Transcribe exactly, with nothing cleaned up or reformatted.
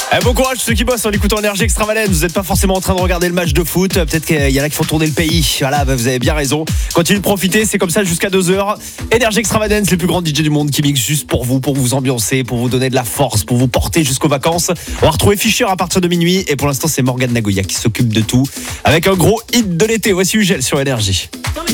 Eh, bon courage ceux qui bossent en écoutant Énergie Extravagance. Vous n'êtes pas forcément en train de regarder le match de foot. Peut-être qu'il y en a qui font tourner le pays. Voilà, bah, vous avez bien raison. Continuez de profiter, c'est comme ça jusqu'à deux heures. Énergie Extravagance, les plus grands D J du monde qui mixent juste pour vous, pour vous ambiancer, pour vous donner de la force, pour vous porter jusqu'aux vacances. On va retrouver Fischer à partir de minuit. Et pour l'instant, c'est Morgane Nagoya qui s'occupe de tout. Avec un gros hit de l'été. Voici Ugel sur Énergie.